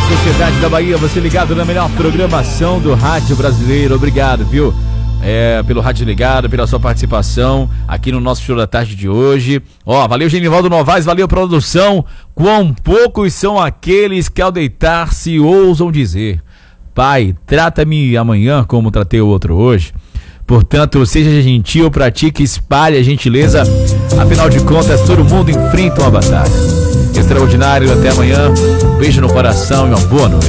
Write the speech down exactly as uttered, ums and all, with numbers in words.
Sociedade da Bahia, você ligado na melhor programação do rádio brasileiro. Obrigado, viu? É, pelo rádio ligado, pela sua participação aqui no nosso show da tarde de hoje. Ó, valeu Genivaldo Novaes, valeu produção. Quão poucos são aqueles que ao deitar-se ousam dizer: Pai, trata-me amanhã como tratei o outro hoje. Portanto, seja gentil, pratique, espalhe a gentileza. Afinal de contas, todo mundo enfrenta uma batalha. Extraordinário, até amanhã. Um beijo no coração e uma boa noite.